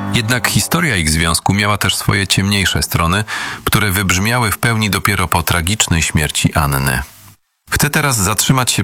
Jednak historia ich związku miała też swoje ciemniejsze strony, które wybrzmiały w pełni dopiero po tragicznej śmierci Anny. Chcę teraz zatrzymać się